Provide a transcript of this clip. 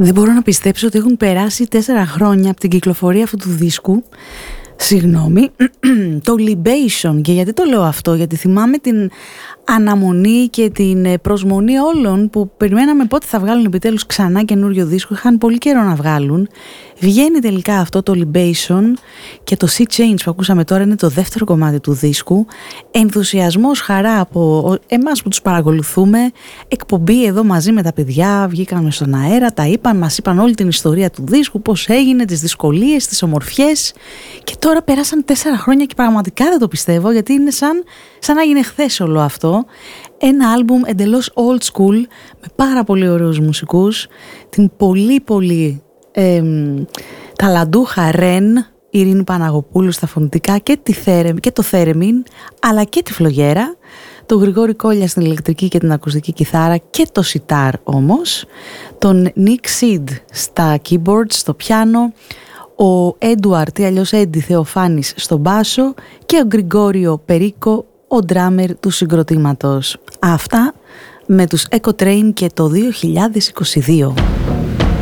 Δεν μπορώ να πιστέψω ότι έχουν περάσει 4 χρόνια από την κυκλοφορία αυτού του δίσκου. Συγγνώμη, το Libation. Και γιατί το λέω αυτό? Γιατί θυμάμαι την αναμονή και την προσμονή όλων που περιμέναμε πότε θα βγάλουν επιτέλους ξανά καινούριο δίσκο. Είχαν πολύ καιρό να βγάλουν. Βγαίνει τελικά αυτό το Libation και το Sea Change που ακούσαμε τώρα είναι το δεύτερο κομμάτι του δίσκου. Ενθουσιασμός, χαρά από εμάς που τους παρακολουθούμε. Εκπομπή εδώ μαζί με τα παιδιά, βγήκαμε στον αέρα, τα είπαν, μας είπαν όλη την ιστορία του δίσκου, πώς έγινε, τις δυσκολίες, τις ομορφιές. Και τώρα πέρασαν 4 χρόνια και πραγματικά δεν το πιστεύω, γιατί είναι σαν να γίνει χθες όλο αυτό. Ένα άλμπουμ εντελώς old school με πάρα πολύ ωραίους μουσικούς, την πολύ ταλαντούχα Ρεν, Ειρήνη Παναγοπούλου στα φωνητικά και το Θέρεμιν, αλλά και τη Φλογέρα, τον Γρηγόρη Κόλια στην ηλεκτρική και την ακουστική κιθάρα και το σιτάρ όμως, τον Nick Sid στα keyboards, στο πιάνο, ο Έντουαρτ ή αλλιώς Έντι Θεοφάνης στον μπάσο και ο Γκριγκόριο Περίκο, ο ντράμερ του συγκροτήματος. Αυτά με τους Echo Train και το 2022.